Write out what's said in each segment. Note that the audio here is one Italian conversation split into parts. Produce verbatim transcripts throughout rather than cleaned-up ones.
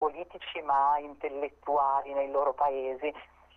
politici ma intellettuali nei loro paesi.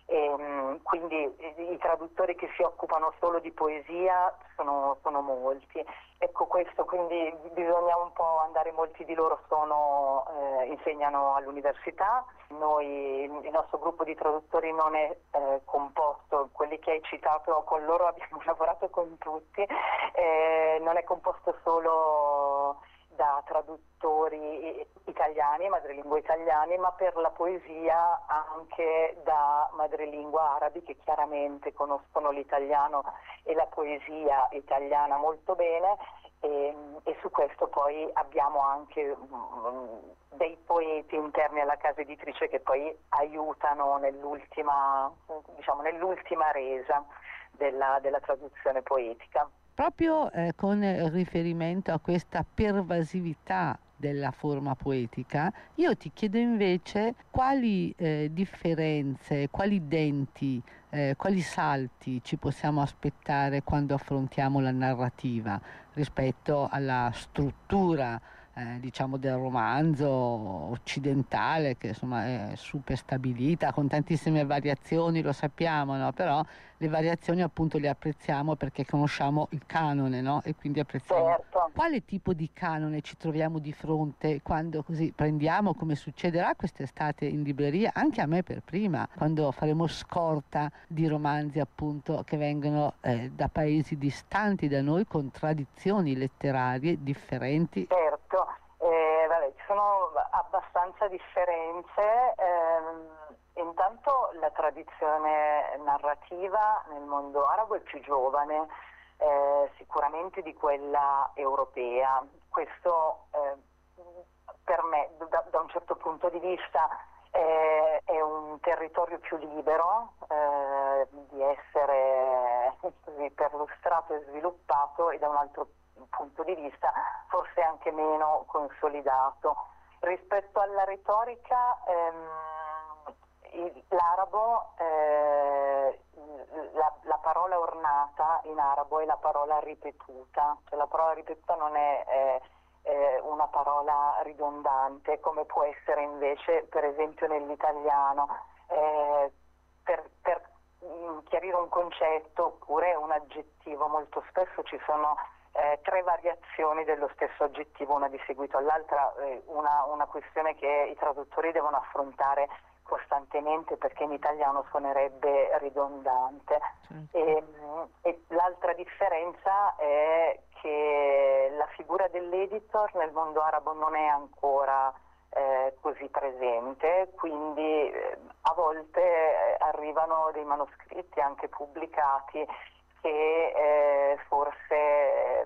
E, quindi i traduttori che si occupano solo di poesia sono, sono molti. Ecco, questo, quindi bisogna un po' andare, molti di loro sono, eh, insegnano all'università. Noi, il nostro gruppo di traduttori non è eh, composto, quelli che hai citato, con loro abbiamo lavorato con tutti, eh, non è composto solo da traduttori italiani, madrelingua italiani, ma per la poesia anche da madrelingua arabi, che chiaramente conoscono l'italiano e la poesia italiana molto bene, e, e su questo poi abbiamo anche um, dei poeti interni alla casa editrice che poi aiutano nell'ultima, diciamo, nell'ultima resa della, della traduzione poetica. Proprio eh, con riferimento a questa pervasività della forma poetica, io ti chiedo invece quali eh, differenze, quali denti, eh, quali salti ci possiamo aspettare quando affrontiamo la narrativa rispetto alla struttura eh, diciamo del romanzo occidentale, che insomma è super stabilita con tantissime variazioni, lo sappiamo, no? Però le variazioni appunto le apprezziamo perché conosciamo il canone, no? E quindi apprezziamo. Certo. Quale tipo di canone ci troviamo di fronte quando così prendiamo, come succederà quest'estate in libreria, anche a me per prima, quando faremo scorta di romanzi appunto che vengono eh, da paesi distanti da noi, con tradizioni letterarie differenti? Certo, eh, vabbè, ci sono abbastanza differenze. Ehm, intanto la tradizione narrativa nel mondo arabo è più giovane eh, sicuramente di quella europea. Questo eh, per me, da, da un certo punto di vista, eh, è un territorio più libero eh, di essere così perlustrato e sviluppato, e da un altro punto di vista forse anche meno consolidato. Rispetto alla retorica, ehm, il, l'arabo, eh, la, la parola ornata in arabo è la parola ripetuta, cioè la parola ripetuta non è eh, eh, una parola ridondante come può essere invece per esempio nell'italiano. Eh, per, per chiarire un concetto oppure un aggettivo, molto spesso ci sono Eh, tre variazioni dello stesso aggettivo, una di seguito all'altra, eh, una, una questione che i traduttori devono affrontare costantemente perché in italiano suonerebbe ridondante. Certo. E, e l'altra differenza è che la figura dell'editor nel mondo arabo non è ancora eh, così presente, quindi eh, a volte eh, arrivano dei manoscritti anche pubblicati che eh, forse eh,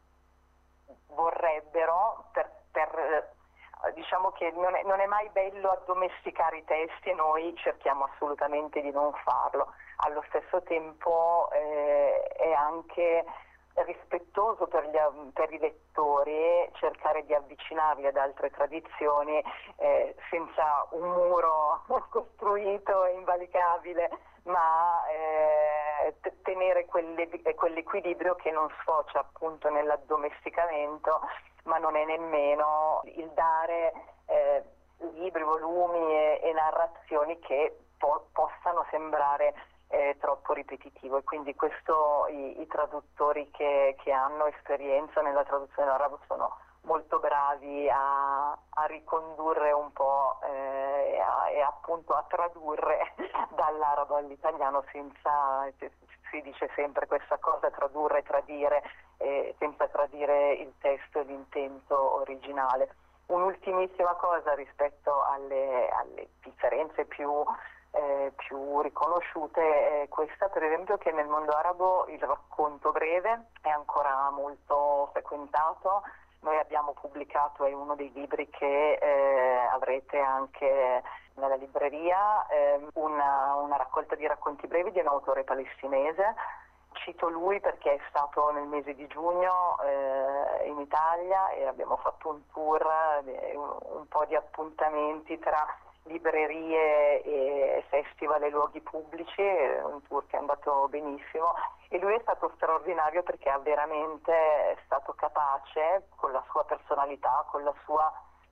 vorrebbero per, per eh, diciamo che non è, non è mai bello addomesticare i testi, e noi cerchiamo assolutamente di non farlo. Allo stesso tempo eh, è anche rispettoso per, gli, per i lettori cercare di avvicinarli ad altre tradizioni eh, senza un muro costruito e invalicabile, ma eh, t- tenere quelle, quell'equilibrio che non sfocia appunto nell'addomesticamento, ma non è nemmeno il dare eh, libri, volumi e, e narrazioni che po- possano sembrare eh, troppo ripetitivo. E quindi questo i, i traduttori che, che hanno esperienza nella traduzione arabo sono molto bravi a, a ricondurre un po' eh, e, a, e appunto a tradurre dall'arabo all'italiano senza, si dice sempre questa cosa, tradurre, tradire, eh, senza tradire il testo e l'intento originale. Un'ultimissima cosa rispetto alle, alle differenze più, eh, più riconosciute è questa, per esempio, che nel mondo arabo il racconto breve è ancora molto frequentato. Noi abbiamo pubblicato, è uno dei libri che eh, avrete anche nella libreria, eh, una, una raccolta di racconti brevi di un autore palestinese. Cito lui perché è stato nel mese di giugno eh, in Italia e abbiamo fatto un tour, eh, un, un po' di appuntamenti tra librerie e festival e luoghi pubblici, un tour che è andato benissimo, e lui è stato straordinario perché ha veramente è stato capace, con la sua personalità, con la sua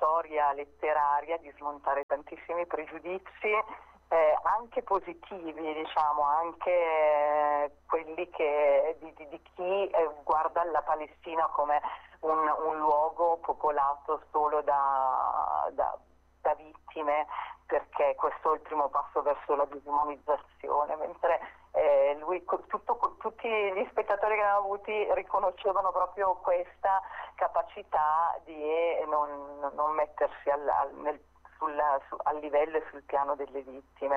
storia letteraria, di smontare tantissimi pregiudizi, eh, anche positivi, diciamo, anche eh, quelli che, di, di, di chi eh, guarda la Palestina come un, un luogo popolato solo da, da, da vittime, perché questo è il primo passo verso la disumanizzazione, mentre eh, lui, tutto, tutti gli spettatori che abbiamo avuti riconoscevano proprio questa capacità di non, non mettersi al, al, nel, sul, su, al livello e sul piano delle vittime.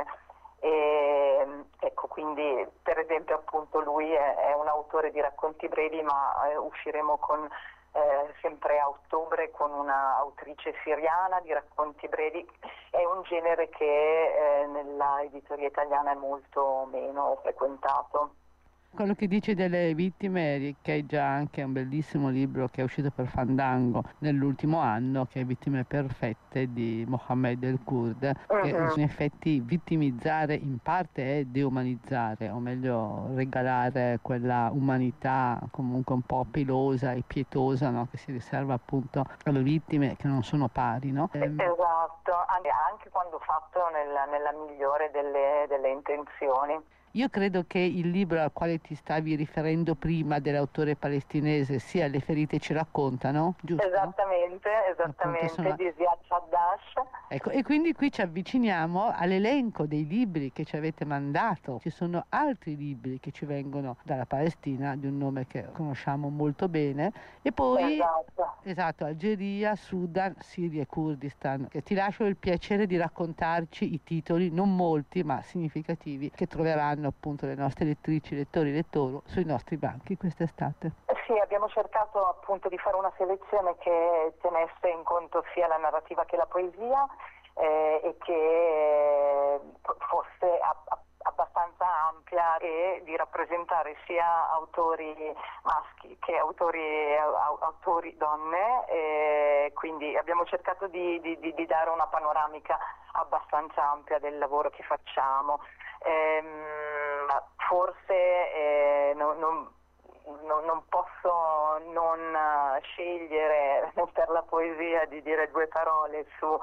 E, ecco, quindi per esempio appunto lui è, è un autore di racconti brevi, ma eh, usciremo con Eh, sempre a ottobre con una autrice siriana di racconti brevi. È un genere che eh, nella editoria italiana è molto meno frequentato. Quello che dice delle vittime riecheggia anche un bellissimo libro che è uscito per Fandango nell'ultimo anno, che è Vittime perfette di Mohammed El Kurd, che Uh-huh. in effetti vittimizzare in parte è deumanizzare, o meglio regalare quella umanità comunque un po' pelosa e pietosa, no? Che si riserva appunto alle vittime che non sono pari, no? Esatto, anche quando fatto nella, nella migliore delle, delle intenzioni. Io credo che il libro al quale ti stavi riferendo prima, dell'autore palestinese, sia Le ferite ci raccontano, giusto? Esattamente, esattamente, sono... di Ziad Saddash. Ecco, e quindi qui ci avviciniamo all'elenco dei libri che ci avete mandato. Ci sono altri libri che ci vengono dalla Palestina, di un nome che conosciamo molto bene, e poi, esatto, esatto, Algeria, Sudan, Siria e Kurdistan. Ti lascio il piacere di raccontarci i titoli, non molti ma significativi, che troveranno appunto le nostre lettrici, lettori, lettori sui nostri banchi quest'estate. Sì, abbiamo cercato appunto di fare una selezione che tenesse in conto sia la narrativa che la poesia eh, e che eh, fosse a, a, abbastanza ampia e di rappresentare sia autori maschi che autori, au, autori donne, e quindi abbiamo cercato di, di, di dare una panoramica abbastanza ampia del lavoro che facciamo. Ehm, forse eh, non, non, non, non posso non uh, scegliere per la poesia di dire due parole su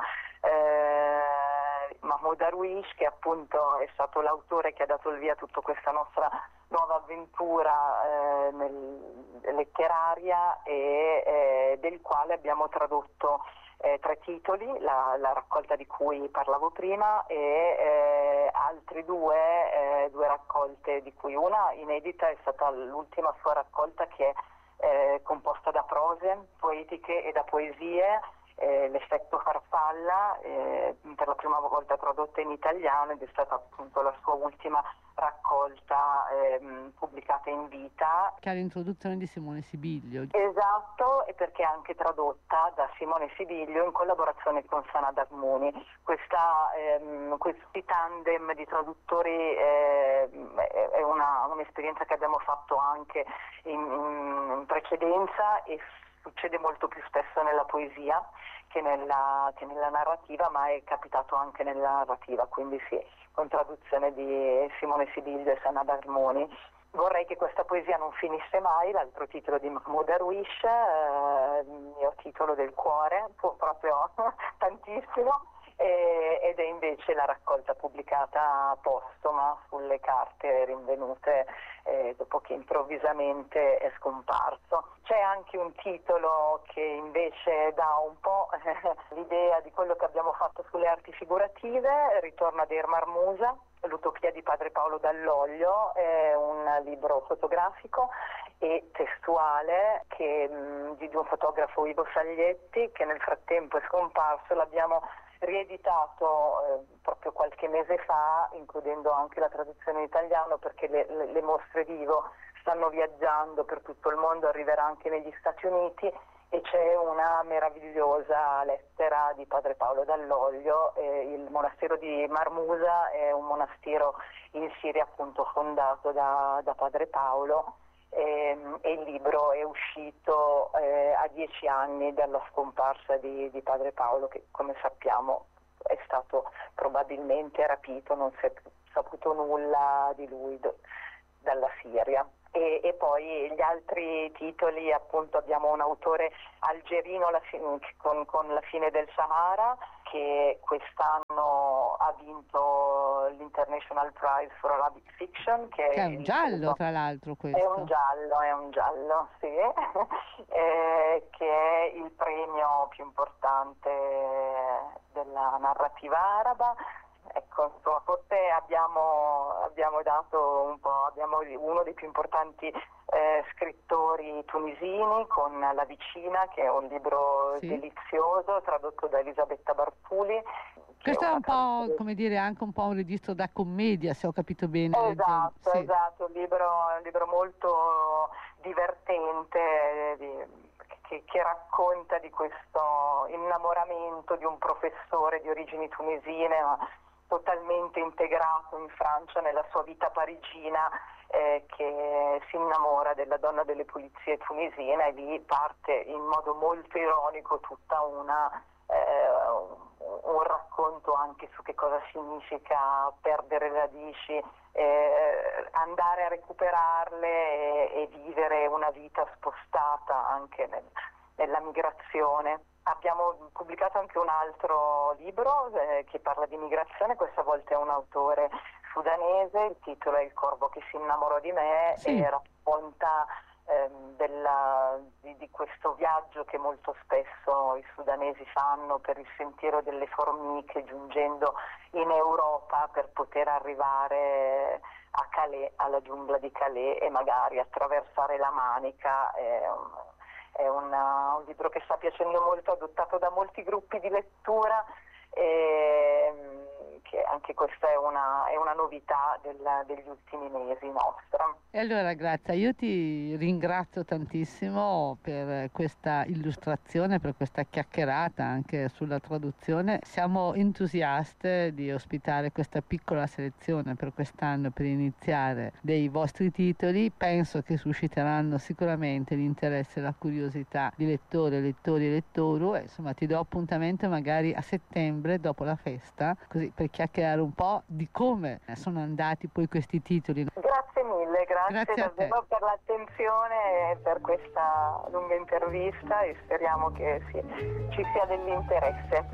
eh, Mahmoud Darwish, che appunto è stato l'autore che ha dato il via a tutta questa nostra nuova avventura eh, nel, letteraria e eh, del quale abbiamo tradotto Eh, tre titoli, la, la raccolta di cui parlavo prima e eh, altri due, eh, due raccolte, di cui una inedita è stata l'ultima sua raccolta, che è eh, composta da prose poetiche e da poesie, eh, L'effetto farfalla, eh, per la prima volta tradotta in italiano, ed è stata appunto la sua ultima raccolta ehm, pubblicata in vita. Che ha l'introduzione di Simone Sibiglio. Esatto, e perché è anche tradotta da Simone Sibiglio in collaborazione con Sanad Agmuni. Questa, ehm, questi tandem di traduttori eh, è una, un'esperienza che abbiamo fatto anche in, in precedenza e succede molto più spesso nella poesia che nella, che nella narrativa, ma è capitato anche nella narrativa, quindi sì, con traduzione di Simone Sibiglio e Sanad Agmuni. Vorrei che questa poesia non finisse mai, l'altro titolo di Mahmoud Darwish, eh, il mio titolo del cuore, proprio tantissimo, e, ed è invece la raccolta pubblicata postuma sulle carte rinvenute eh, dopo che improvvisamente è scomparso. C'è anche un titolo che invece dà un po' eh, l'idea di quello che abbiamo fatto sulle arti figurative, Ritorno ad Er Marmusa, L'utopia di Padre Paolo Dall'Oglio, è un libro fotografico e testuale che, mh, di un fotografo, Ivo Saglietti, che nel frattempo è scomparso. L'abbiamo rieditato eh, proprio qualche mese fa, includendo anche la traduzione in italiano, perché le, le, le mostre di Ivo stanno viaggiando per tutto il mondo, arriverà anche negli Stati Uniti, e c'è una meravigliosa lettera di Padre Paolo Dall'Oglio. Eh, il monastero di Marmusa è un monastero in Siria appunto fondato da, da Padre Paolo, e, e il libro è uscito eh, a dieci anni dalla scomparsa di, di Padre Paolo, che come sappiamo è stato probabilmente rapito, non si è saputo nulla di lui d- dalla Siria. E, e poi gli altri titoli, appunto abbiamo un autore algerino la fi- con, con La fine del Sahara, che quest'anno ha vinto l'International Prize for Arabic Fiction, che, Che è un giallo, il, tra l'altro, questo. è un giallo, è un giallo, sì, eh, che è il premio più importante della narrativa araba. Ecco, insomma, forse abbiamo, abbiamo dato un po', abbiamo uno dei più importanti eh, scrittori tunisini con La vicina, che è un libro Sì. delizioso tradotto da Elisabetta Barpuli. Questo è un po', come dire, anche un po' un registro da commedia, se ho capito bene. Esatto, Sì. esatto, un libro, un libro molto divertente, di, che, che racconta di questo innamoramento di un professore di origini tunisine, ma totalmente integrato in Francia nella sua vita parigina, eh, che si innamora della donna delle pulizie tunisine, e lì parte in modo molto ironico tutta una eh, un, un racconto anche su che cosa significa perdere le radici, eh, andare a recuperarle e, e vivere una vita spostata anche nel, nella migrazione. Abbiamo pubblicato anche un altro libro eh, che parla di migrazione, questa volta è un autore sudanese, il titolo è Il corvo che si innamorò di me, sì. e racconta ehm, della, di, di questo viaggio che molto spesso i sudanesi fanno per il sentiero delle formiche, giungendo in Europa per poter arrivare a Calais, alla giungla di Calais, e magari attraversare la Manica. Eh, È una, un libro che sta piacendo molto, adottato da molti gruppi di lettura, e che anche questa è una, è una novità del, degli ultimi mesi nostra. E allora Grazia, io ti ringrazio tantissimo per questa illustrazione, per questa chiacchierata anche sulla traduzione. Siamo entusiaste di ospitare questa piccola selezione per quest'anno, per iniziare, dei vostri titoli. Penso che susciteranno sicuramente l'interesse e la curiosità di lettori, lettori e lettoru, e insomma ti do appuntamento magari a settembre dopo la festa, così per chiacchierare un po' di come sono andati poi questi titoli. Grazie mille, grazie, Grazie a te. davvero per l'attenzione e per questa lunga intervista, e speriamo che sì, ci sia dell'interesse.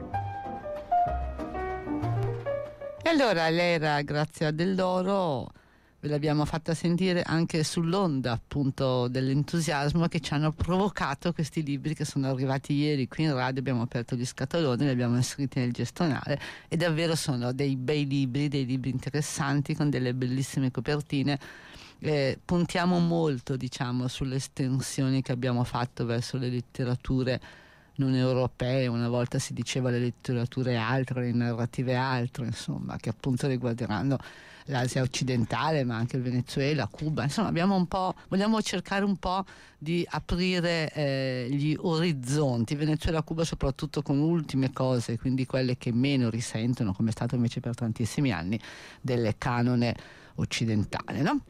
E allora lei era Grazia Dell'Oro, ve l'abbiamo fatta sentire anche sull'onda appunto dell'entusiasmo che ci hanno provocato questi libri che sono arrivati ieri qui in radio. Abbiamo aperto gli scatoloni, li abbiamo inseriti nel gestionale, e davvero sono dei bei libri, dei libri interessanti con delle bellissime copertine. Eh, puntiamo molto, diciamo, sulle estensioni che abbiamo fatto verso le letterature non europee. Una volta si diceva le letterature altre, le narrative altre, insomma, che appunto riguarderanno l'Asia occidentale, ma anche il Venezuela, Cuba. Insomma, abbiamo un po', vogliamo cercare un po' di aprire eh, gli orizzonti. Venezuela, Cuba soprattutto con ultime cose, quindi quelle che meno risentono, come è stato invece per tantissimi anni, del canone occidentale, no?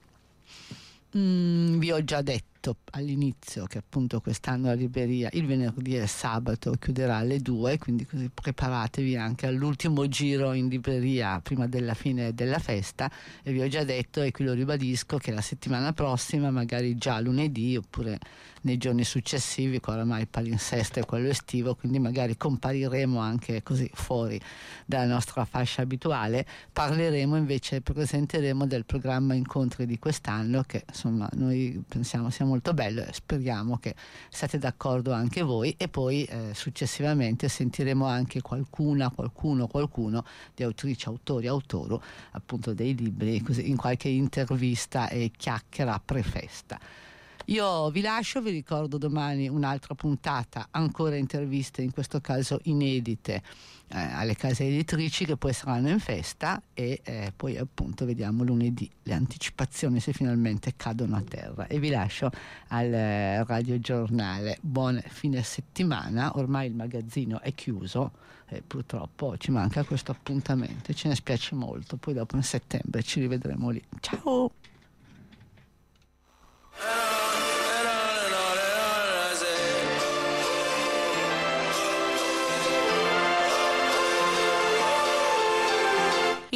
Mm, vi ho già detto all'inizio che appunto quest'anno la libreria il venerdì e il sabato chiuderà alle due, quindi così preparatevi anche all'ultimo giro in libreria prima della fine della festa. E vi ho già detto, e qui lo ribadisco, che la settimana prossima, magari già lunedì oppure nei giorni successivi, qua oramai il palinsesto è quello estivo, quindi magari compariremo anche così fuori dalla nostra fascia abituale. Parleremo invece, presenteremo del programma incontri di quest'anno, che insomma noi pensiamo sia molto bello e speriamo che siate d'accordo anche voi. E poi eh, successivamente sentiremo anche qualcuna, qualcuno, qualcuno di autrici, autori, autoru appunto dei libri, così in qualche intervista e chiacchiera prefesta. Io vi lascio, vi ricordo domani un'altra puntata, ancora interviste, in questo caso inedite, eh, alle case editrici che poi saranno in festa, e eh, poi appunto vediamo lunedì le anticipazioni se finalmente cadono a terra. E vi lascio al eh, radiogiornale. Buon fine settimana, ormai il magazzino è chiuso e purtroppo ci manca questo appuntamento, ce ne spiace molto. Poi dopo in settembre ci rivedremo lì. Ciao!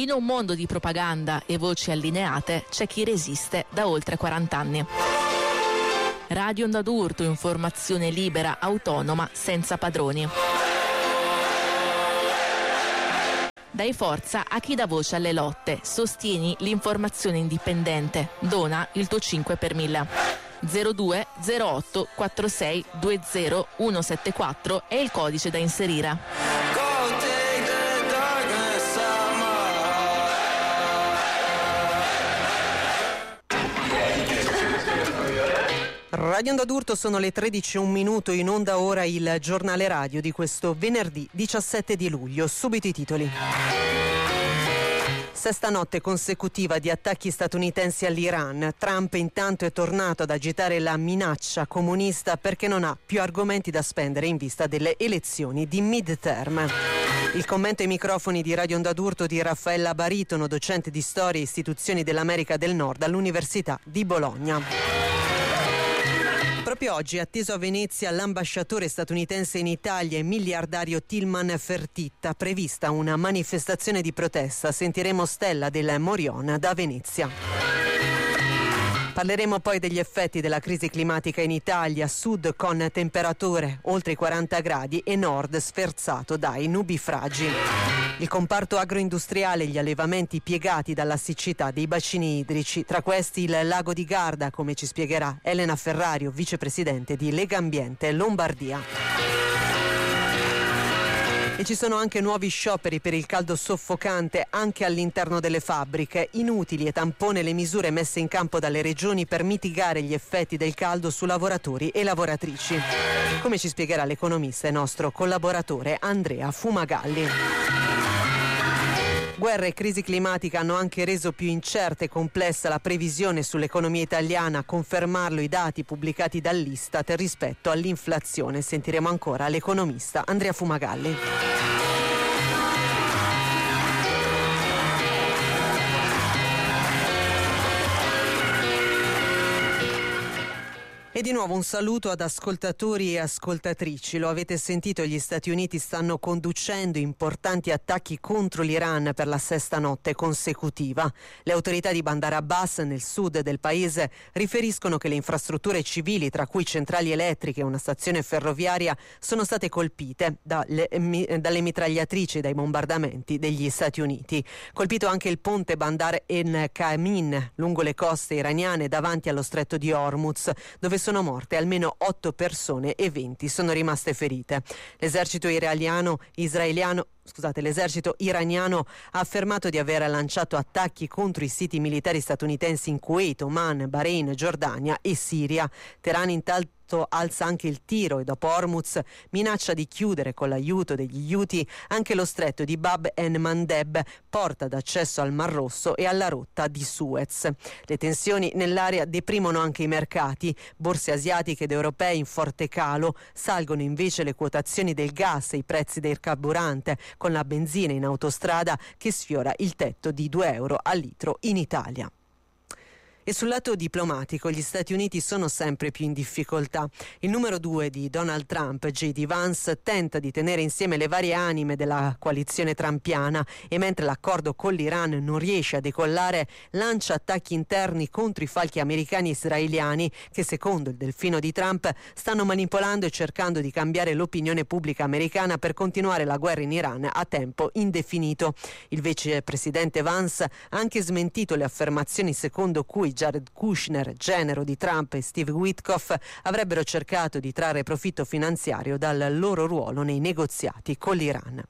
In un mondo di propaganda e voci allineate c'è chi resiste da oltre quaranta anni. Radio Onda d'Urto, informazione libera, autonoma, senza padroni. Dai forza a chi dà voce alle lotte, sostieni l'informazione indipendente, dona il tuo cinque per mille. zero due zero otto quattro sei due zero uno sette quattro è il codice da inserire. Radio Onda d'Urto, sono le tredici e un minuto, in onda ora il giornale radio di questo venerdì diciassette di luglio. Subito i titoli. Sesta notte consecutiva di attacchi statunitensi all'Iran. Trump intanto è tornato ad agitare la minaccia comunista perché non ha più argomenti da spendere in vista delle elezioni di midterm. Il commento ai microfoni di Radio Onda d'Urto di Raffaella Baritono, docente di storia e istituzioni dell'America del Nord all'Università di Bologna. Proprio oggi è atteso a Venezia l'ambasciatore statunitense in Italia e miliardario Tilman Fertitta, prevista una manifestazione di protesta. Sentiremo Stella del Morion da Venezia. Parleremo poi degli effetti della crisi climatica in Italia, sud con temperature oltre i quaranta gradi e nord sferzato dai nubifragi. Il comparto agroindustriale e gli allevamenti piegati dalla siccità dei bacini idrici, tra questi il lago di Garda, come ci spiegherà Elena Ferrario, vicepresidente di Lega Ambiente Lombardia. E ci sono anche nuovi scioperi per il caldo soffocante anche all'interno delle fabbriche. Inutili e tampone le misure messe in campo dalle regioni per mitigare gli effetti del caldo su lavoratori e lavoratrici. Come ci spiegherà l'economista e nostro collaboratore Andrea Fumagalli. Guerra e crisi climatica hanno anche reso più incerta e complessa la previsione sull'economia italiana, a confermarlo i dati pubblicati dall'Istat rispetto all'inflazione. Sentiremo ancora l'economista Andrea Fumagalli. E di nuovo un saluto ad ascoltatori e ascoltatrici. Lo avete sentito, gli Stati Uniti stanno conducendo importanti attacchi contro l'Iran per la sesta notte consecutiva. Le autorità di Bandar Abbas, nel sud del paese, riferiscono che le infrastrutture civili, tra cui centrali elettriche e una stazione ferroviaria, sono state colpite dalle, dalle mitragliatrici e dai bombardamenti degli Stati Uniti. Colpito anche il ponte Bandar El Kamin lungo le coste iraniane davanti allo stretto di Hormuz, dove sono morte almeno otto persone e venti sono rimaste ferite. L'esercito iraniano, israeliano Scusate, l'esercito iraniano ha affermato di aver lanciato attacchi contro i siti militari statunitensi in Kuwait, Oman, Bahrain, Giordania e Siria. Teheran intanto alza anche il tiro e dopo Hormuz minaccia di chiudere con l'aiuto degli Houthi anche lo stretto di Bab el-Mandeb, porta d'accesso al Mar Rosso e alla rotta di Suez. Le tensioni nell'area deprimono anche i mercati. Borse asiatiche ed europee in forte calo, salgono invece le quotazioni del gas e i prezzi del carburante, con la benzina in autostrada che sfiora il tetto di due euro al litro in Italia. E sul lato diplomatico gli Stati Uniti sono sempre più in difficoltà. Il numero due di Donald Trump, J D Vance, tenta di tenere insieme le varie anime della coalizione trumpiana e mentre l'accordo con l'Iran non riesce a decollare, lancia attacchi interni contro i falchi americani e israeliani che, secondo il delfino di Trump, stanno manipolando e cercando di cambiare l'opinione pubblica americana per continuare la guerra in Iran a tempo indefinito. Il vicepresidente Vance ha anche smentito le affermazioni secondo cui Jared Kushner, genero di Trump, e Steve Witkoff avrebbero cercato di trarre profitto finanziario dal loro ruolo nei negoziati con l'Iran.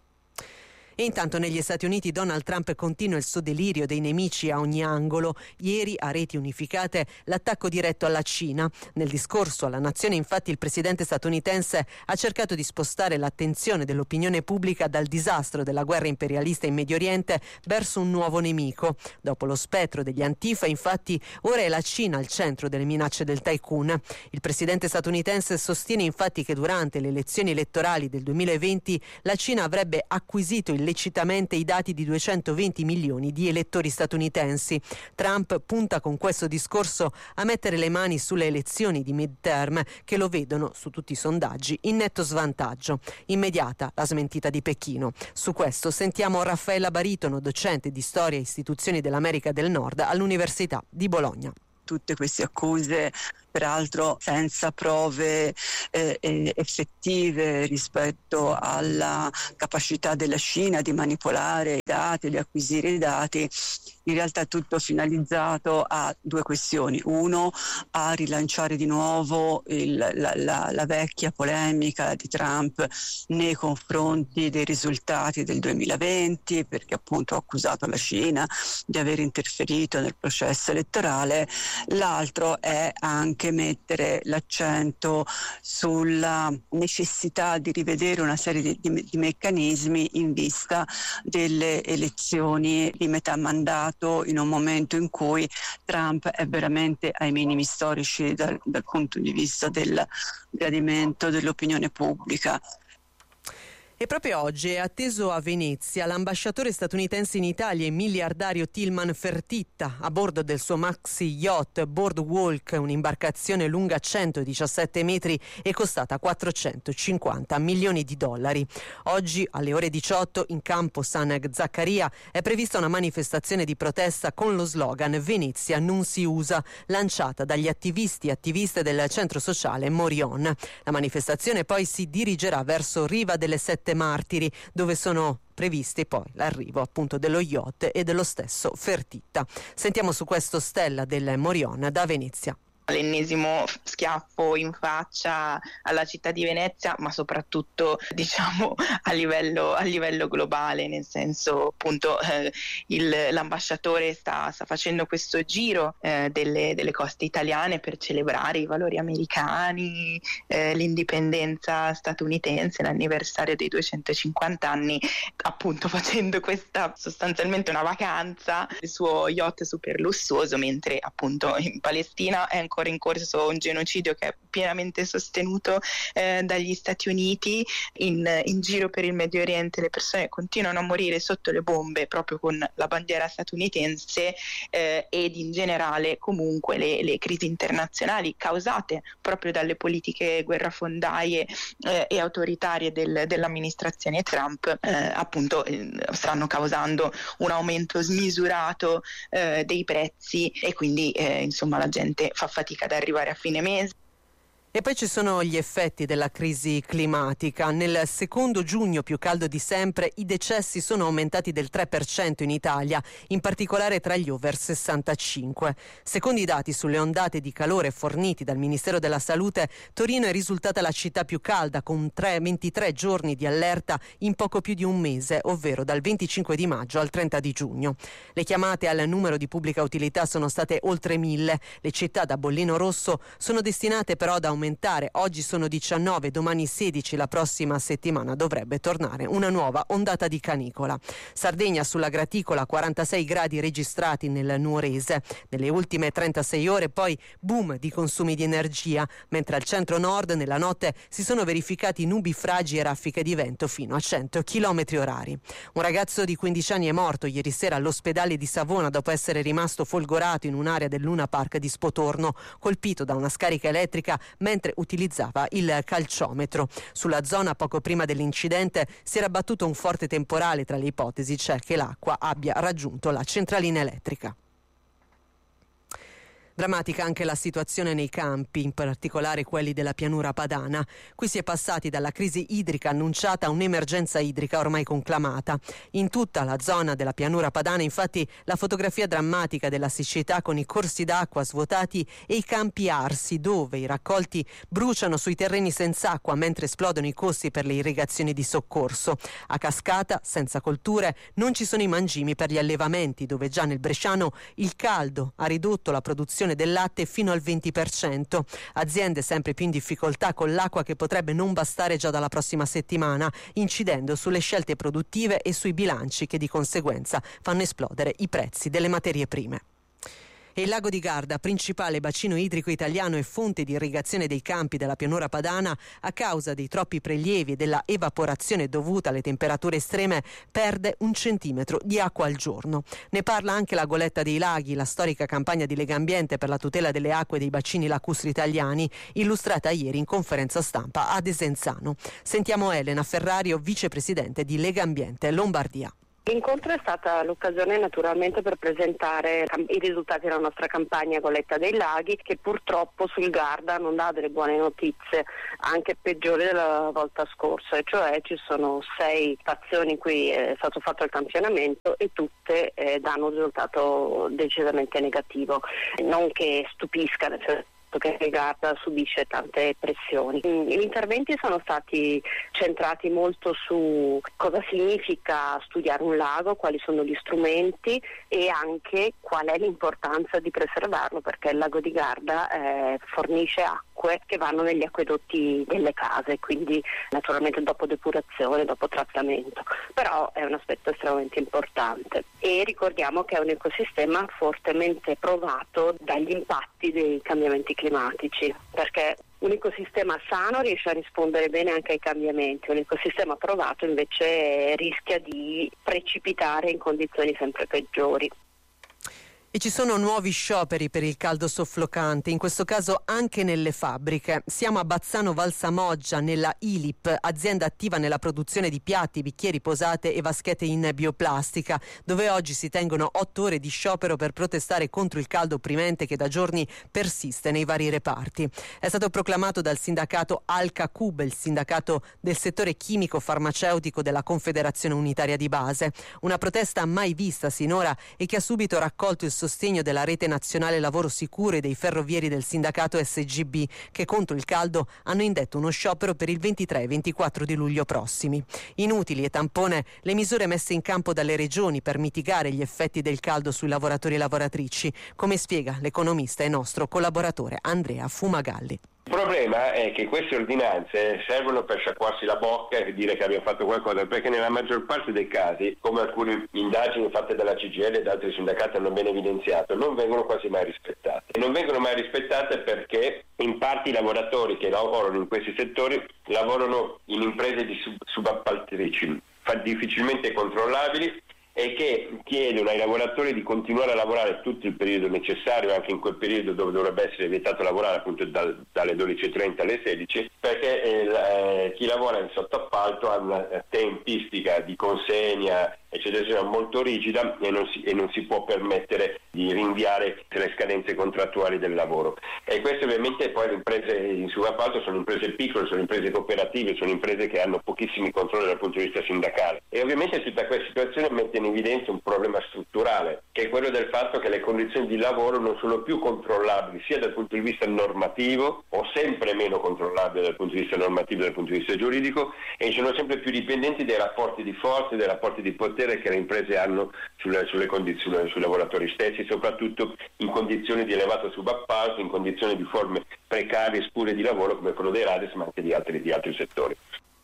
E intanto negli Stati Uniti Donald Trump continua il suo delirio dei nemici a ogni angolo. Ieri a reti unificate l'attacco diretto alla Cina. Nel discorso alla nazione infatti il presidente statunitense ha cercato di spostare l'attenzione dell'opinione pubblica dal disastro della guerra imperialista in Medio Oriente verso un nuovo nemico. Dopo lo spettro degli Antifa infatti ora è la Cina al centro delle minacce del tycoon. Il presidente statunitense sostiene infatti che durante le elezioni elettorali del duemilaventi la Cina avrebbe acquisito il illecitamente i dati di duecentoventi milioni di elettori statunitensi. Trump punta con questo discorso a mettere le mani sulle elezioni di midterm che lo vedono, su tutti i sondaggi, in netto svantaggio. Immediata la smentita di Pechino. Su questo sentiamo Raffaella Baritono, docente di storia e istituzioni dell'America del Nord all'Università di Bologna. Tutte queste accuse, peraltro senza prove eh, effettive rispetto alla capacità della Cina di manipolare i dati, di acquisire i dati, in realtà è tutto finalizzato a due questioni. Uno, a rilanciare di nuovo il, la, la, la vecchia polemica di Trump nei confronti dei risultati del duemilaventi, perché appunto ha accusato la Cina di aver interferito nel processo elettorale. L'altro è anche mettere l'accento sulla necessità di rivedere una serie di, di, di meccanismi in vista delle elezioni di metà mandato, in un momento in cui Trump è veramente ai minimi storici dal, dal punto di vista del gradimento dell'opinione pubblica. E proprio oggi è atteso a Venezia l'ambasciatore statunitense in Italia e miliardario Tilman Fertitta a bordo del suo maxi yacht Boardwalk, un'imbarcazione lunga centodiciassette metri e costata quattrocentocinquanta milioni di dollari. Oggi alle ore diciotto in campo San Zaccaria è prevista una manifestazione di protesta con lo slogan Venezia non si usa, lanciata dagli attivisti e attiviste del centro sociale Morion. La manifestazione poi si dirigerà verso Riva delle Sette Martiri, dove sono previsti poi l'arrivo appunto dello yacht e dello stesso Fertitta. Sentiamo su questo Stella del Morion da Venezia. L'ennesimo schiaffo in faccia alla città di Venezia, ma soprattutto diciamo a livello, a livello globale, nel senso appunto eh, il, l'ambasciatore sta, sta facendo questo giro eh, delle, delle coste italiane per celebrare i valori americani, eh, l'indipendenza statunitense, l'anniversario dei duecentocinquanta anni, appunto facendo questa sostanzialmente una vacanza, il suo yacht super lussuoso, mentre appunto in Palestina è ancora in corso un genocidio che è pienamente sostenuto eh, dagli Stati Uniti. In, in giro per il Medio Oriente le persone continuano a morire sotto le bombe proprio con la bandiera statunitense eh, ed in generale comunque le, le crisi internazionali causate proprio dalle politiche guerrafondaie eh, e autoritarie del, dell'amministrazione Trump eh, appunto eh, stanno causando un aumento smisurato eh, dei prezzi e quindi eh, insomma la gente fa fatica ad arrivare a fine mese. E poi ci sono gli effetti della crisi climatica. Nel secondo giugno più caldo di sempre i decessi sono aumentati del tre per cento in Italia, in particolare tra gli over sessantacinque. Secondo i dati sulle ondate di calore forniti dal Ministero della Salute, Torino è risultata la città più calda con ventitré giorni di allerta in poco più di un mese, ovvero dal venticinque di maggio al trenta di giugno. Le chiamate al numero di pubblica utilità sono state oltre mille. Le città da bollino rosso sono destinate però ad aumentare. Oggi sono diciannove, domani sedici, la prossima settimana dovrebbe tornare una nuova ondata di canicola. Sardegna sulla graticola, quarantasei gradi registrati nel Nuorese. Nelle ultime trentasei ore poi boom di consumi di energia, mentre al centro-nord nella notte si sono verificati nubifragi e raffiche di vento fino a cento chilometri orari. Un ragazzo di quindici anni è morto ieri sera all'ospedale di Savona dopo essere rimasto folgorato in un'area del Luna Park di Spotorno, colpito da una scarica elettrica mentre utilizzava il calciometro. Sulla zona poco prima dell'incidente si era abbattuto un forte temporale, tra le ipotesi c'è che l'acqua abbia raggiunto la centralina elettrica. Drammatica anche la situazione nei campi, in particolare quelli della pianura padana. Qui si è passati dalla crisi idrica annunciata a un'emergenza idrica ormai conclamata. In tutta la zona della pianura padana, infatti, la fotografia drammatica della siccità con i corsi d'acqua svuotati e i campi arsi, dove i raccolti bruciano sui terreni senza acqua mentre esplodono i corsi per le irrigazioni di soccorso. A cascata, senza colture, non ci sono i mangimi per gli allevamenti, dove già nel bresciano il caldo ha ridotto la produzione del latte fino al venti per cento. Aziende sempre più in difficoltà con l'acqua che potrebbe non bastare già dalla prossima settimana, incidendo sulle scelte produttive e sui bilanci che di conseguenza fanno esplodere i prezzi delle materie prime. E il lago di Garda, principale bacino idrico italiano e fonte di irrigazione dei campi della pianura padana, a causa dei troppi prelievi e della evaporazione dovuta alle temperature estreme, perde un centimetro di acqua al giorno. Ne parla anche la Goletta dei Laghi, la storica campagna di Legambiente per la tutela delle acque dei bacini lacustri italiani, illustrata ieri in conferenza stampa a Desenzano. Sentiamo Elena Ferrario, vicepresidente di Legambiente Lombardia. L'incontro è stata l'occasione naturalmente per presentare i risultati della nostra campagna Goletta dei Laghi, che purtroppo sul Garda non dà delle buone notizie, anche peggiori della volta scorsa, e cioè ci sono sei stazioni in cui è stato fatto il campionamento e tutte eh, danno un risultato decisamente negativo, non che stupisca, nel senso che il Garda subisce tante pressioni. Gli interventi sono stati centrati molto su cosa significa studiare un lago, quali sono gli strumenti e anche qual è l'importanza di preservarlo, perché il lago di Garda eh, fornisce acque che vanno negli acquedotti delle case, quindi naturalmente dopo depurazione, dopo trattamento, però è un aspetto estremamente importante. E ricordiamo che è un ecosistema fortemente provato dagli impatti dei cambiamenti climatici, perché un ecosistema sano riesce a rispondere bene anche ai cambiamenti, un ecosistema provato invece rischia di precipitare in condizioni sempre peggiori. E ci sono nuovi scioperi per il caldo soffocante, in questo caso anche nelle fabbriche. Siamo a Bazzano Valsamoggia, nella I L I P, azienda attiva nella produzione di piatti, bicchieri, posate e vaschette in bioplastica, dove oggi si tengono otto ore di sciopero per protestare contro il caldo opprimente che da giorni persiste nei vari reparti. È stato proclamato dal sindacato Alcacub, il sindacato del settore chimico-farmaceutico della Confederazione Unitaria di Base. Una protesta mai vista sinora e che ha subito raccolto il sostegno della Rete Nazionale Lavoro Sicuro e dei ferrovieri del sindacato S G B, che contro il caldo hanno indetto uno sciopero per il ventitré e ventiquattro di luglio prossimi. Inutili e tampone le misure messe in campo dalle regioni per mitigare gli effetti del caldo sui lavoratori e lavoratrici, come spiega l'economista e nostro collaboratore Andrea Fumagalli. Il problema è che queste ordinanze servono per sciacquarsi la bocca e dire che abbiamo fatto qualcosa, perché nella maggior parte dei casi, come alcune indagini fatte dalla C G I L e da altri sindacati hanno ben evidenziato, non vengono quasi mai rispettate. E non vengono mai rispettate perché in parte i lavoratori che lavorano in questi settori lavorano in imprese di sub- subappaltatrici, difficilmente controllabili, e che chiedono ai lavoratori di continuare a lavorare tutto il periodo necessario, anche in quel periodo dove dovrebbe essere vietato lavorare, appunto dal, dalle dodici e trenta alle sedici, perché eh, chi lavora in sottoappalto ha una tempistica di consegna eccetera eccetera molto rigida e non, si, e non si può permettere di rinviare le scadenze contrattuali del lavoro. E queste ovviamente poi le imprese in subappalto sono imprese piccole, sono imprese cooperative, sono imprese che hanno pochissimi controlli dal punto di vista sindacale, e ovviamente tutta questa situazione mette in evidenza un problema strutturale, che è quello del fatto che le condizioni di lavoro non sono più controllabili sia dal punto di vista normativo, o sempre meno controllabili dal punto di vista normativo e dal punto di vista giuridico, e sono sempre più dipendenti dai rapporti di forza, dai rapporti di potere che le imprese hanno sulle, sulle condizioni, sui lavoratori stessi, soprattutto in condizioni di elevato subappalto, in condizioni di forme precarie e spurie di lavoro come quello dei Rades, ma anche di altri, di altri settori.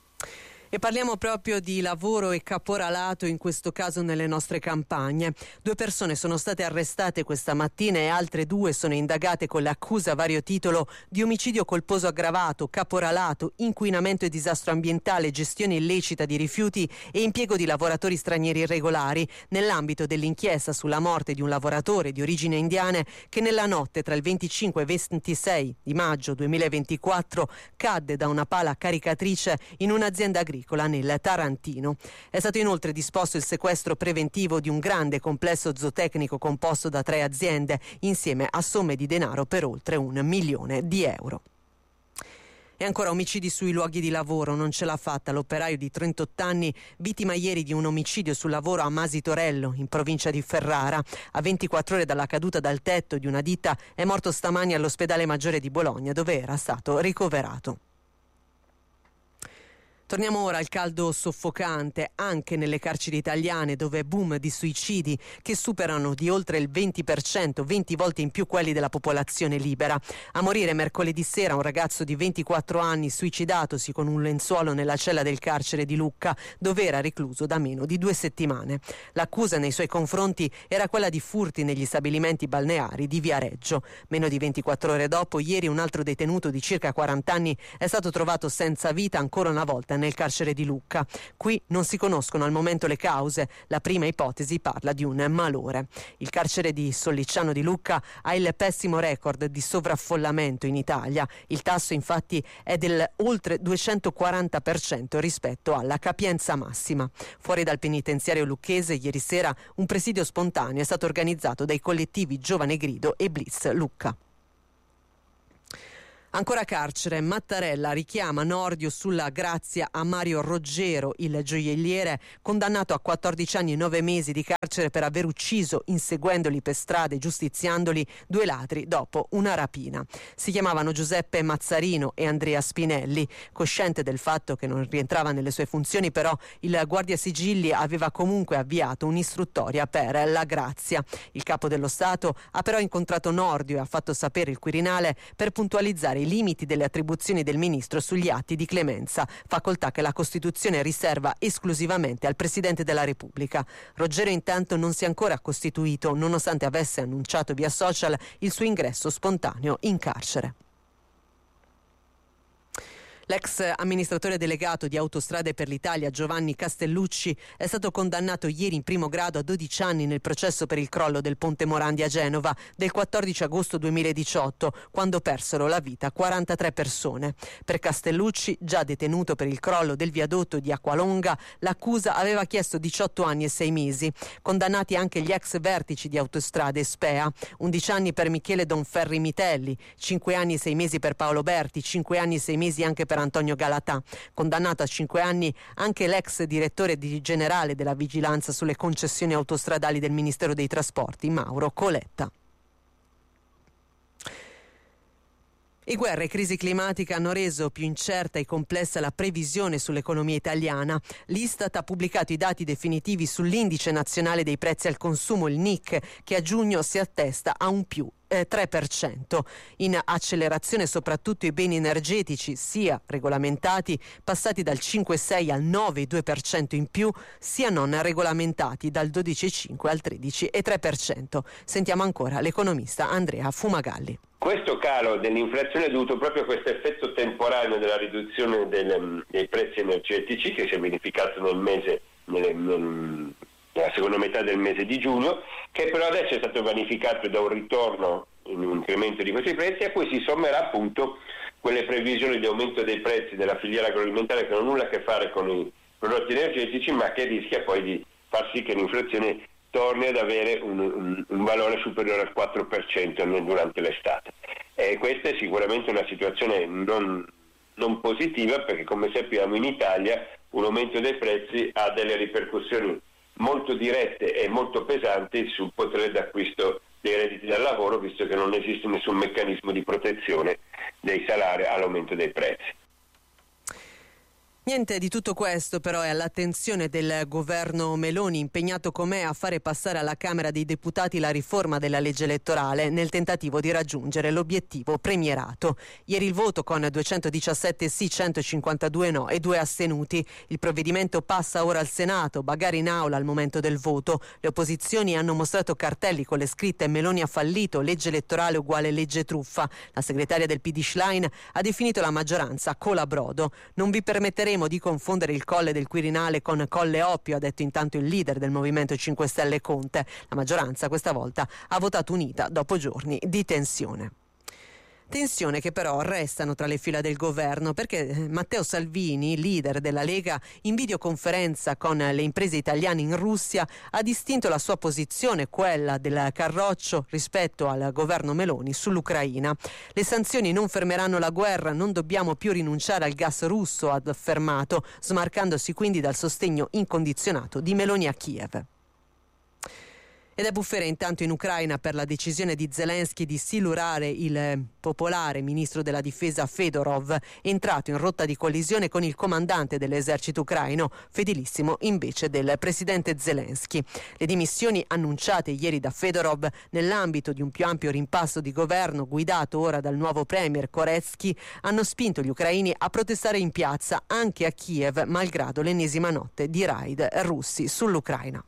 E parliamo proprio di lavoro e caporalato, in questo caso nelle nostre campagne. Due persone sono state arrestate questa mattina e altre due sono indagate con l'accusa a vario titolo di omicidio colposo aggravato, caporalato, inquinamento e disastro ambientale, gestione illecita di rifiuti e impiego di lavoratori stranieri irregolari, nell'ambito dell'inchiesta sulla morte di un lavoratore di origine indiane che nella notte tra il venticinque e ventisei di maggio duemilaventiquattro cadde da una pala caricatrice in un'azienda agricola nel Tarantino. È stato inoltre disposto il sequestro preventivo di un grande complesso zootecnico composto da tre aziende, insieme a somme di denaro per oltre un milione di euro. E ancora omicidi sui luoghi di lavoro, non ce l'ha fatta l'operaio di trentotto anni, vittima ieri di un omicidio sul lavoro a Masi Torello, in provincia di Ferrara. A ventiquattro ore dalla caduta dal tetto di una ditta è morto stamani all'ospedale maggiore di Bologna, dove era stato ricoverato. Torniamo ora al caldo soffocante anche nelle carceri italiane, dove boom di suicidi che superano di oltre il venti per cento, venti volte in più quelli della popolazione libera. A morire mercoledì sera un ragazzo di ventiquattro anni suicidatosi con un lenzuolo nella cella del carcere di Lucca, dove era recluso da meno di due settimane. L'accusa nei suoi confronti era quella di furti negli stabilimenti balneari di Viareggio. Meno di ventiquattro ore dopo, ieri un altro detenuto di circa quaranta anni è stato trovato senza vita ancora una volta nel carcere di Lucca. Qui non si conoscono al momento le cause. La prima ipotesi parla di un malore. Il carcere di Sollicciano di Lucca ha il pessimo record di sovraffollamento in Italia. Il tasso infatti è del oltre duecentoquaranta per cento rispetto alla capienza massima. Fuori dal penitenziario lucchese ieri sera un presidio spontaneo è stato organizzato dai collettivi Giovane Grido e Blitz Lucca. Ancora carcere, Mattarella richiama Nordio sulla grazia a Mario Roggero, il gioielliere condannato a quattordici anni e nove mesi di carcere per aver ucciso, inseguendoli per strade e giustiziandoli, due ladri dopo una rapina. Si chiamavano Giuseppe Mazzarino e Andrea Spinelli. Cosciente del fatto che non rientrava nelle sue funzioni, però, il Guardasigilli aveva comunque avviato un'istruttoria per la grazia. Il capo dello Stato ha però incontrato Nordio e ha fatto sapere il Quirinale per puntualizzare i limiti delle attribuzioni del ministro sugli atti di clemenza, facoltà che la Costituzione riserva esclusivamente al Presidente della Repubblica. Roggero intanto non si è ancora costituito, nonostante avesse annunciato via social il suo ingresso spontaneo in carcere. L'ex amministratore delegato di Autostrade per l'Italia Giovanni Castellucci è stato condannato ieri in primo grado a dodici anni nel processo per il crollo del Ponte Morandi a Genova del quattordici agosto duemiladiciotto, quando persero la vita quarantatré persone. Per Castellucci, già detenuto per il crollo del viadotto di Acqualonga, l'accusa aveva chiesto diciotto anni e sei mesi. Condannati anche gli ex vertici di Autostrade e Spea, undici anni per Michele Donferri Mitelli, cinque anni e sei mesi per Paolo Berti, cinque anni e sei mesi anche per Antonio Galatà. Condannato a cinque anni anche l'ex direttore di generale della vigilanza sulle concessioni autostradali del Ministero dei Trasporti, Mauro Coletta. E guerra e crisi climatica hanno reso più incerta e complessa la previsione sull'economia italiana. L'Istat ha pubblicato i dati definitivi sull'indice nazionale dei prezzi al consumo, il N I C, che a giugno si attesta a un più tre per cento. In accelerazione soprattutto i beni energetici, sia regolamentati, passati dal cinque virgola sei al nove virgola due per cento in più, sia non regolamentati, dal dodici virgola cinque al tredici virgola tre per cento. Sentiamo ancora l'economista Andrea Fumagalli. Questo calo dell'inflazione è dovuto proprio a questo effetto temporaneo della riduzione del, dei prezzi energetici che si è verificato nel mese nel, nel, nella seconda metà del mese di giugno, che però adesso è stato vanificato da un ritorno in un incremento di questi prezzi, a cui si sommerà appunto quelle previsioni di aumento dei prezzi della filiera agroalimentare che non hanno nulla a che fare con i prodotti energetici, ma che rischia poi di far sì che l'inflazione torni ad avere un, un, un valore superiore al quattro per cento durante l'estate. E questa è sicuramente una situazione non, non positiva, perché come sappiamo in Italia un aumento dei prezzi ha delle ripercussioni molto dirette e molto pesanti sul potere d'acquisto dei redditi dal lavoro, visto che non esiste nessun meccanismo di protezione dei salari all'aumento dei prezzi. Niente di tutto questo però è all'attenzione del governo Meloni, impegnato com'è a fare passare alla Camera dei Deputati la riforma della legge elettorale nel tentativo di raggiungere l'obiettivo premierato. Ieri il voto con duecentodiciassette sì, centocinquantadue no e due astenuti. Il provvedimento passa ora al Senato, magari in aula al momento del voto. Le opposizioni hanno mostrato cartelli con le scritte "Meloni ha fallito, legge elettorale uguale legge truffa". La segretaria del P D Schlein ha definito la maggioranza colabrodo. Non vi permetteremo di confondere il Colle del Quirinale con Colle Oppio, ha detto intanto il leader del Movimento cinque Stelle Conte. La maggioranza questa volta ha votato unita dopo giorni di tensione. Tensione che però restano tra le fila del governo, perché Matteo Salvini, leader della Lega, in videoconferenza con le imprese italiane in Russia, ha distinto la sua posizione, quella del Carroccio, rispetto al governo Meloni sull'Ucraina. Le sanzioni non fermeranno la guerra, non dobbiamo più rinunciare al gas russo, ha affermato, smarcandosi quindi dal sostegno incondizionato di Meloni a Kiev. Ed è bufera intanto in Ucraina per la decisione di Zelensky di silurare il popolare ministro della difesa Fedorov, entrato in rotta di collisione con il comandante dell'esercito ucraino, fedelissimo invece del presidente Zelensky. Le dimissioni annunciate ieri da Fedorov nell'ambito di un più ampio rimpasto di governo guidato ora dal nuovo premier Koretsky hanno spinto gli ucraini a protestare in piazza anche a Kiev, malgrado l'ennesima notte di raid russi sull'Ucraina.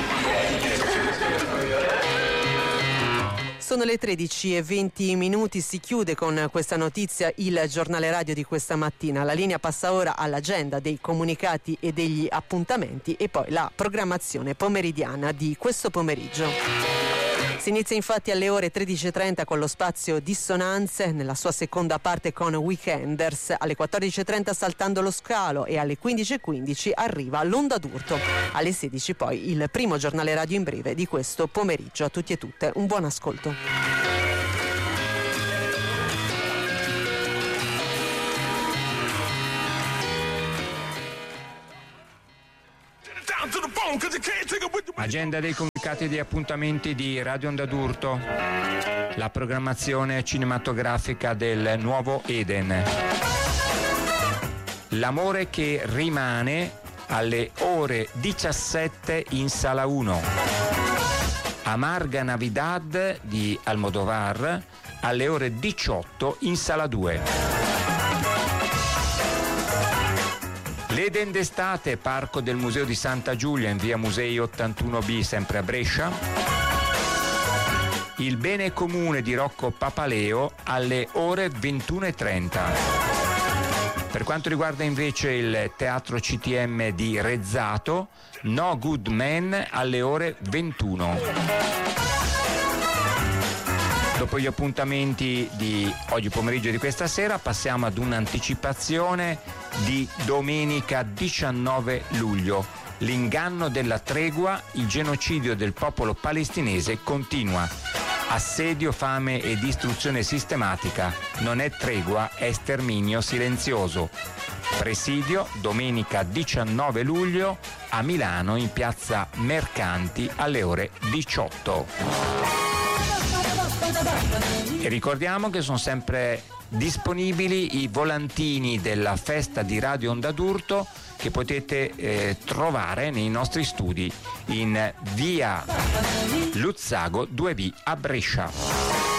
Sono le tredici e venti minuti, si chiude con questa notizia il giornale radio di questa mattina. La linea passa ora all'agenda dei comunicati e degli appuntamenti e poi la programmazione pomeridiana di questo pomeriggio. Si inizia infatti alle ore tredici e trenta con lo spazio Dissonanze, nella sua seconda parte con Weekenders, alle quattordici e trenta Saltando lo scalo e alle quindici e quindici arriva l'Onda d'Urto. Alle sedici poi il primo giornale radio in breve di questo pomeriggio. A tutti e tutte un buon ascolto. Agenda dei comunicati e degli appuntamenti di Radio Onda d'Urto. La programmazione cinematografica del Nuovo Eden. L'amore che rimane alle ore diciassette in Sala uno. Amarga Navidad di Almodovar alle ore diciotto in Sala due. L'Eden d'estate, parco del Museo di Santa Giulia in via Musei ottantuno B, sempre a Brescia. Il bene comune di Rocco Papaleo alle ore ventuno e trenta. Per quanto riguarda invece il Teatro C T M di Rezzato, No Good Man alle ore ventuno. Dopo gli appuntamenti di oggi pomeriggio e di questa sera passiamo ad un'anticipazione di domenica diciannove luglio. L'inganno della tregua, il genocidio del popolo palestinese continua. Assedio, fame e distruzione sistematica. Non è tregua, è sterminio silenzioso. Presidio domenica diciannove luglio a Milano in piazza Mercanti alle ore diciotto. E ricordiamo che sono sempre disponibili i volantini della festa di Radio Onda d'Urto che potete eh, trovare nei nostri studi in via Luzzago due B a Brescia.